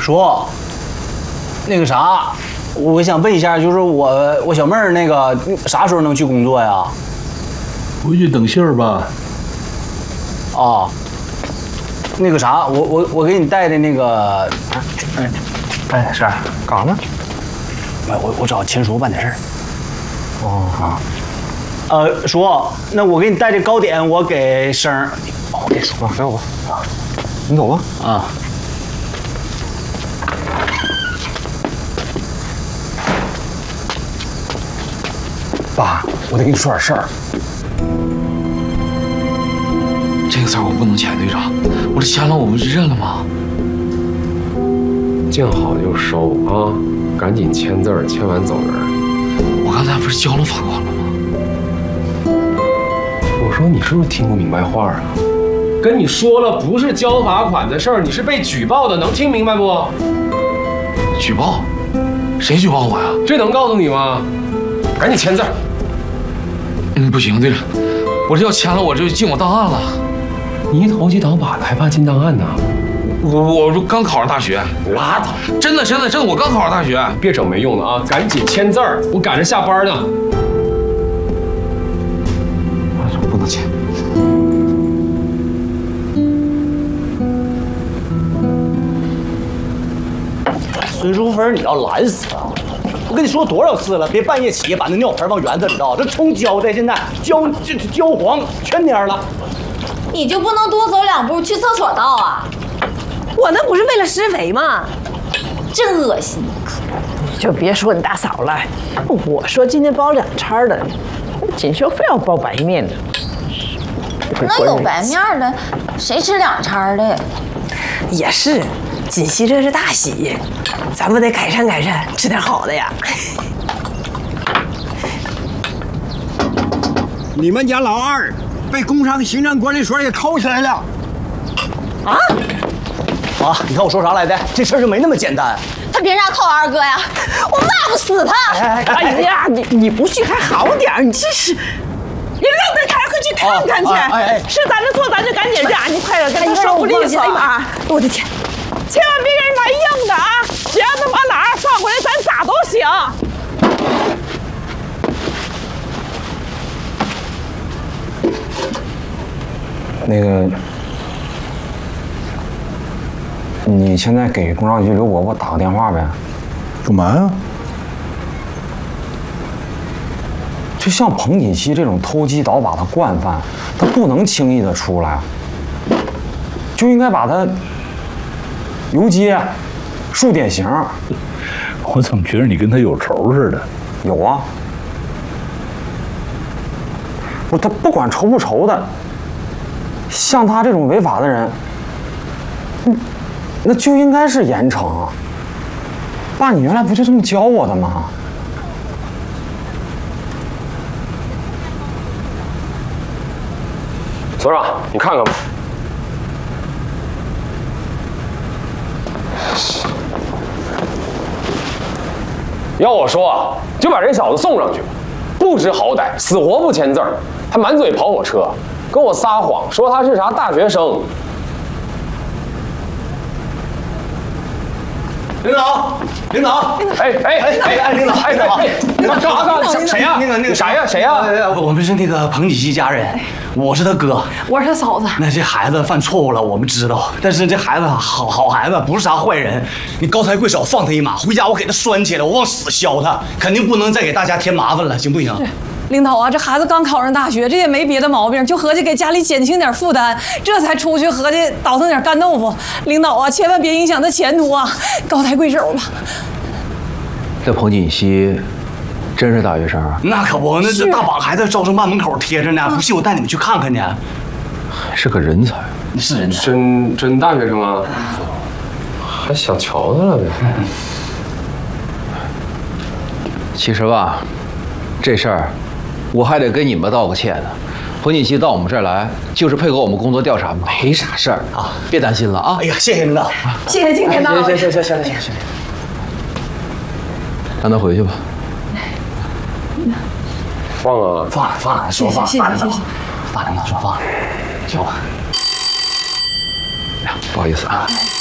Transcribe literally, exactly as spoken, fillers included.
说，那个啥，我想问一下，就是我我小妹儿那个啥时候能去工作呀？ 回去等信儿吧。 啊，那个啥，我我我给你带的那个，哎哎，是干啥呢？没，我我找秦叔办点事儿。哦啊，呃，叔，那我给你带的糕点，我给生儿，我给叔，给我吧。啊，你走吧。啊。爸，我得跟你说点事儿。 这个事儿我不能签，队长，我这签了，我不是认了吗？ 见好就收啊，赶紧签字儿，签完走人。 我刚才不是交了罚款了吗？ 我说你是不是听不明白话啊？跟你说了，不是交罚款的事儿，你是被举报的，能听明白不？ 举报？谁举报我呀？ 这能告诉你吗？赶紧签字。 嗯，不行，队长，我这要签了，我就进我档案了。 你投机倒把的，还怕进档案呢？ 我我刚考上大学。 拉倒！ 真的真的真的，我刚考上大学。 别整没用的啊！赶紧签字儿，我赶着下班呢。 我不能签。 孙淑芬，你要懒死啊！我跟你说多少次了，别半夜起夜把那尿盆往园子里倒，这葱焦的，现在焦这焦黄全蔫了。 你就不能多走两步去厕所倒啊？ 我那不是为了施肥吗？ 真恶心！ 你就别说你大嫂了，我说今天包两餐的，锦绣非要包白面的。 那有白面的，谁吃两餐的呀？ 也是，锦溪这是大喜，咱们得改善改善，吃点好的呀。 你们家老二被工商行政管理所给扣起来了。 啊？啊！你看我说啥来的？这事儿就没那么简单。 他凭啥扣二哥呀？我骂不死他！ 哎哎呀，你你不去还好点儿，你这是，你愣着看快去看看去！ 哎哎， 是咱这做咱就赶紧干，你快点跟他说不利索啊！我的天，千万别给人买硬的啊！只要能把老二放回来，咱咋都行。 那个，你现在给工商局刘伯伯打个电话呗。 干嘛呀？ 就像彭锦熙这种偷鸡倒把的惯犯，他不能轻易的出来，就应该把他游街、树典型。 我怎么觉得你跟他有仇似的？ 有啊，不是他不管仇不仇的，像他这种违法的人，嗯，那就应该是严惩啊。爸，你原来不就这么教我的吗？ 所长，你看看吧。要我说啊，就把这小子送上去，不知好歹，死活不签字儿，还满嘴跑火车，跟我撒谎说他是啥大学生。 领导，领导， 哎哎哎哎哎，领导，哎哎，领导干啥干啥？谁呀？ 那个那个谁呀？谁呀？ 我们是那个彭锦熙家人，我是他哥， 我是他嫂子。 那这孩子犯错误了，我们知道，但是这孩子好好孩子，不是啥坏人。你高抬贵手放他一马，回家我给他拴起来，我往死削他，肯定不能再给大家添麻烦了，行不行？ 领导啊，这孩子刚考上大学，这也没别的毛病，就合计给家里减轻点负担，这才出去合计倒腾点干豆腐。领导啊，千万别影响他前途啊，高抬贵手吧。 这彭锦熙真是大学生啊？ 那可不，那这大榜还在招生办门口贴着呢，不信我带你们去看看去。 是个人才， 是人才， 真真大学生啊？还想瞧他了呗？ 其实吧，这事儿我还得跟你们道个歉呢。彭锦熙到我们这儿来，就是配合我们工作调查，没啥事儿啊，别担心了啊。 哎呀，谢谢领导， 谢谢今天的。 行行行行行行行， 让他回去吧。 放啊， 放了放了，说放， 谢谢谢谢谢谢， 大领导说放了，行吧。 不好意思啊。